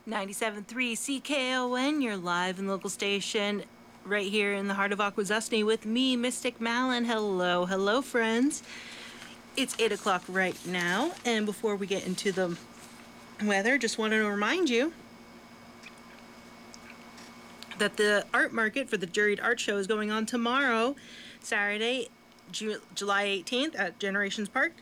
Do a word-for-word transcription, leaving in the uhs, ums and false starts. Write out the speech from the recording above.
ninety-seven point three C K O N, your live and local station right here in the heart of Akwesasne with me, Mystic Malin. Hello, hello, friends. It's eight o'clock right now, and before we get into the weather, just wanted to remind you that the art market for the Juried Art Show is going on tomorrow, Saturday, Ju- July eighteenth at Generations Park.